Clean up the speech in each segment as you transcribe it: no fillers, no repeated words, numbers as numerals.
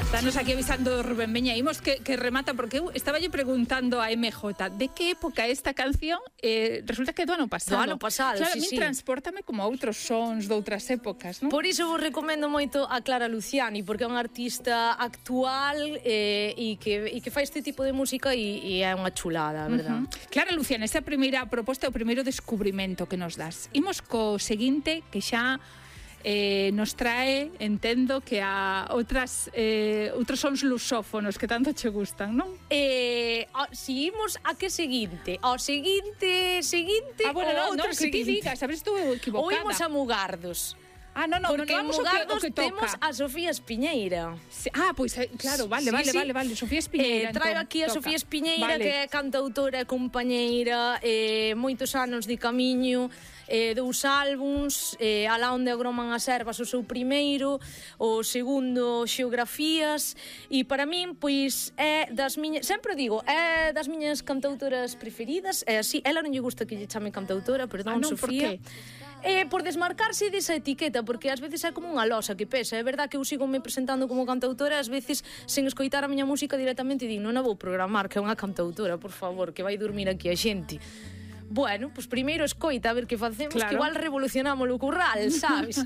Danos aquí avisando Rubén Beña. Imos que remata, porque eu estaba lle preguntando a MJ de que época é esta canción. Resulta que é do ano pasado. Do ano pasado, claro, sí, a mí sí. transportame como a outros sons de outras épocas, non? Por iso vos recomendo moito a Clara Luciani, porque é unha artista actual e que fai este tipo de música e é unha chulada, a verdad? Clara Luciani, esa primeira proposta, o primeiro descubrimento que nos das. Imos co seguinte, que xa nos trae, entendo, que a outros sons lusófonos que tanto che gustan, non? Si imos a que seguinte? Ao seguinte, bueno, outro que ti digas, a ver se estou equivocada. Ou imos a Mugardos. No, porque en Mugardos temos a Sofía Espiñeira. Pois claro, vale. Sofía Espiñeira. Traio aquí a Sofía Espiñeira, que é cantautora e compañeira, moitos anos de camiño, 2 álbums, Alá onde agroman as ervas, o seu primeiro, o segundo Xeografías, e para min, pois, é das miñas, sempre digo, é das miñas cantautoras preferidas, é así, ela non lle gusta que lle chame cantautora, perdón, Sofía. Por desmarcarse desa etiqueta, porque ás veces é como unha losa que pesa. É verdad que eu sigo me presentando como cantautora, ás veces sen escoitar a miña música directamente digo, non a vou programar, que é unha cantautora, por favor, que vai dormir aquí a xente. Bueno, pois primeiro escoita a ver que facemos, claro. Que igual revolucionamos o curral, sabes?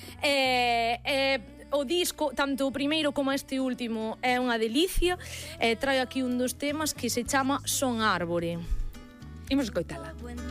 O disco, tanto o primeiro como este último, é unha delicia. Traio aquí un dos temas que se chama Son Árbore. Imos escoitala.